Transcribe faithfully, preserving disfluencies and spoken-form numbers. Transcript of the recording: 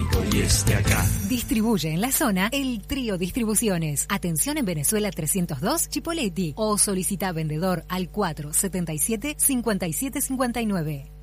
único y es de acá. Distribuye en la zona el Trío Distribuciones. Atención en Venezuela trescientos dos, Chipoleti. O solicita vendedor al cuatro setenta y siete, cincuenta y siete cincuenta y nueve.